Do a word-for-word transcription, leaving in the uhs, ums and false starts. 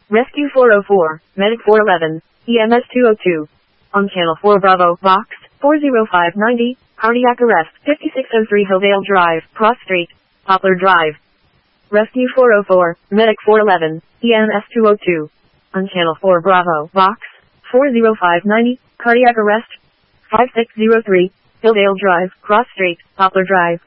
Rescue four oh four, Medic four eleven, E M S two oh two. On Channel four Bravo, Box, four oh five ninety, cardiac arrest, fifty-six oh three Hovale Drive, Cross Street, Poplar Drive. Rescue four oh four, Medic four eleven, E M S two oh two. On Channel four Bravo, Box, four oh five ninety, cardiac arrest, five six oh three, Hildale Drive, Cross Street, Poplar Drive.